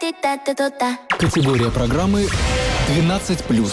Категория программы 12+.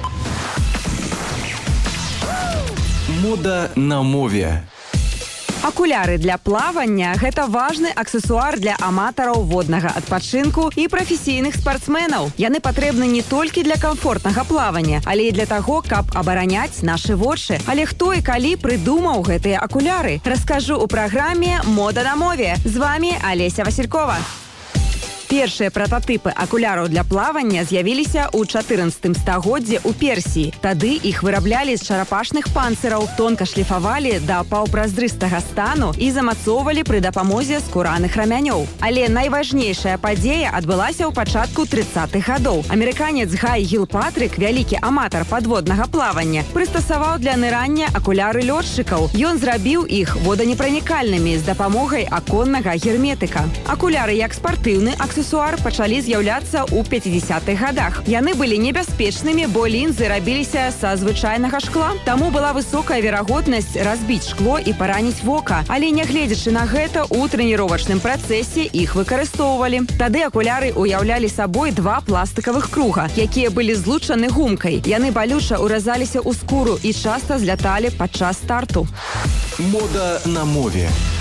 Мода на мове. Акуляры для плавання – гэта важны аксесуар для аматараў воднага адпачынку і прафесійных спартсменаў. Яны патрэбны не толькі для камфортнага плавання, але і для таго, каб абараняць нашы вочы. Але хто і калі прыдумаў гэтыя акуляры? Раскажу ў праграме «Мода на мове». З вами Олеся Василькова. Першыя прататыпы акуляраў для плавання з'явіліся ў 14 стагоддзі ў Персіі. Тады іх выраблялі з чарапашных панцыраў, тонка шліфавалі да паўпразрыстага стану і замацоўвалі пры дапамозе скураных рамянёў. Але найважнейшая падзея адбылася ў пачатку 30-х гадоў. Амерыканец Гай Гілпатрык, вялікі аматар падводнага плавання, прыстасаваў для нырання акуляры лётчыкаў. Ён зрабіў іх воданепранікальнымі з дапамогай аконнага герметыка. Акуляры як спартыўны аксесуар пачалі з'яўляцца ў 50-х гадах. Яны былі небяспечнымі, бо лінзы рабіліся са звычайнага шкла. Таму была высокая верагоднасць разбіць шкло і параніць вока. Але нягледзячы на гэта, у трэніровачным працэсе іх выкарыстоўвалі. Тады акуляры уяўлялі сабой два пластыкавых круга, якія былі злучаны гумкай. Яны балюча ўразаліся ў скуру і часта зляталі падчас старту. Мода на мове.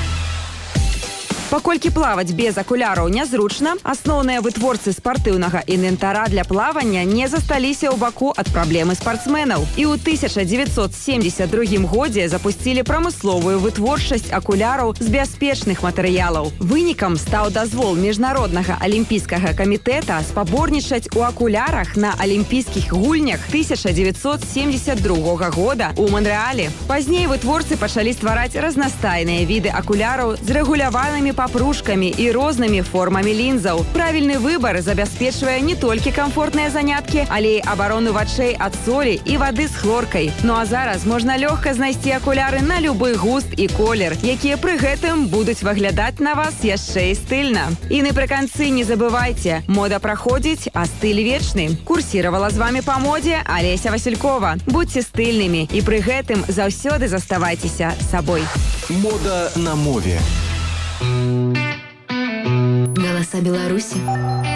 Паколькі плаваць без акуляраў нязручна, асноўныя вытворцы спартыўнага інвентара для плавання не засталіся ў баку ад праблемы спартсменаў. І ў 1972 годзе запусцілі прамысловую вытворчасць акуляраў з бяспечных матэрыялаў. Вынікам стаў дазвол Міжнароднага алімпійскага камітэта спаборнічаць у акулярах на алімпійскіх гульнях 1972 года ў Манрэале. Пазней вытворцы пачалі ствараць разнастайныя віды акуляраў з рэгуляванымі папружкамі і рознымі формамі лінзаў. Правільны выбар забяспечвае не толькі камфортныя заняткі, але і абарону вачэй ад солі і вады з хлоркай. Ну а зараз можна лёгка знайсці акуляры на любы густ і колер, якія пры гэтым будуць выглядаць на вас яшчэ і стыльна. І напрыканцы не забывайце, мода праходзіць, а стыль вечны. Курсіравала з вами па модзе Олеся Василькова. Будьце стыльнымі і пры гэтым заўсёды заставайцеся сабой. Мода на мове. Голоса Беларуси.